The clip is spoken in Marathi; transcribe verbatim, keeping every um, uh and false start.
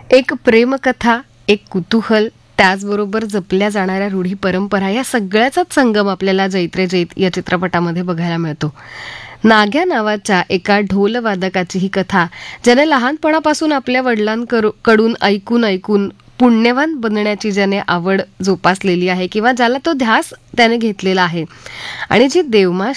एक प्रेमकथा, एक कुतूहल, त्याचबरोबर जपल्या जाणाऱ्या रूढी परंपरा या सगळ्याचाच संगम आपल्याला जैत्रे जैत या चित्रपटामध्ये बघायला मिळतो. नाग्या नावाच्या एका ढोलवादकाची ही कथा, ज्याने लहानपणापासून आपल्या वडिलांकडून ऐकून ऐकून पुण्यवान बनण्याची ज्याने आवड जोपासलेली आहे किंवा ज्याला तो ध्यास त्याने घेतलेला आहे आणि जी देवमा